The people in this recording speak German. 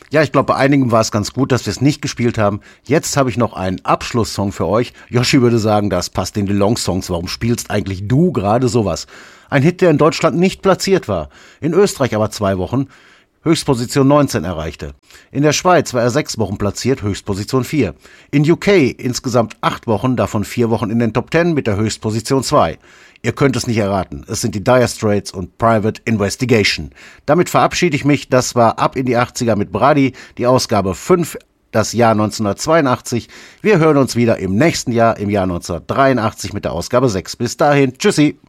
Ja, ich glaube, bei einigen war es ganz gut, dass wir es nicht gespielt haben. Jetzt habe ich noch einen Abschlusssong für euch. Yoshi würde sagen, das passt in die Long-Songs. Warum spielst eigentlich du gerade sowas? Ein Hit, der in Deutschland nicht platziert war. In Österreich aber 2 Wochen. Höchstposition 19 erreichte. In der Schweiz war er 6 Wochen platziert, Höchstposition 4. In UK insgesamt 8 Wochen, davon 4 Wochen in den Top 10 mit der Höchstposition 2. Ihr könnt es nicht erraten. Es sind die Dire Straits und Private Investigation. Damit verabschiede ich mich. Das war Ab in die 80er mit Brady, die Ausgabe 5, das Jahr 1982. Wir hören uns wieder im nächsten Jahr, im Jahr 1983 mit der Ausgabe 6. Bis dahin, tschüssi.